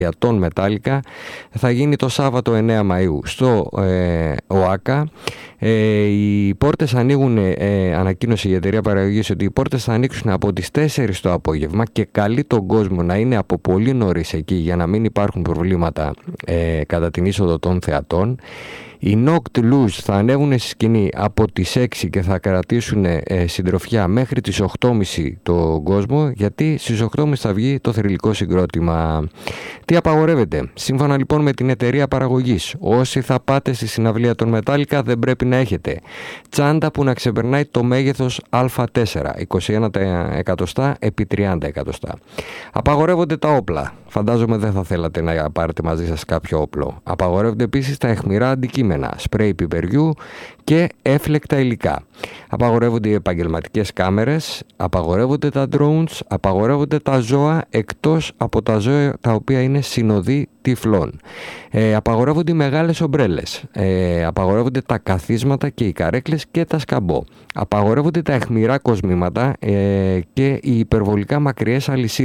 των Μετάλλικα θα γίνει το Σάββατο 9 Μαΐου στο ΟΑΚΑ. Οι πόρτες ανοίγουν, ανακοίνωσε η εταιρεία παραγωγής ότι οι πόρτες θα ανοίξουν από τις 4 το απόγευμα και καλεί τον κόσμο να είναι από πολύ νωρίς εκεί για να μην υπάρχουν προβλήματα κατά την είσοδο των θεατών. Οι Knocked Loose θα ανέβουν στη σκηνή από τις 6 και θα κρατήσουν συντροφιά μέχρι τις 8.30 τον κόσμο, γιατί στις 8.30 θα βγει το θρυλικό συγκρότημα. Τι απαγορεύεται? Σύμφωνα λοιπόν με την εταιρεία παραγωγής, όσοι θα πάτε στη συναυλία των Μετάλλικα δεν πρέπει να έχετε τσάντα που να ξεπερνάει το μέγεθος Α4, 21 εκατοστά επί 30 εκατοστά. Απαγορεύονται τα όπλα. Φαντάζομαι δεν θα θέλατε να πάρετε μαζί σας κάποιο όπλο. Απαγορεύονται επίσης τα αιχμηρά αντικείμενα, σπρέι πιπεριού και έφλεκτα υλικά. Απαγορεύονται οι επαγγελματικές κάμερες, απαγορεύονται τα drones, απαγορεύονται τα ζώα εκτός από τα ζώα τα οποία είναι συνοδοί τυφλών. Απαγορεύονται οι μεγάλες ομπρέλες, απαγορεύονται τα καθίσματα και οι καρέκλες και τα σκαμπό. Απαγορεύονται τα αιχμηρά κοσμήματα και οι υπερβολικά μακριές αλυσίδες.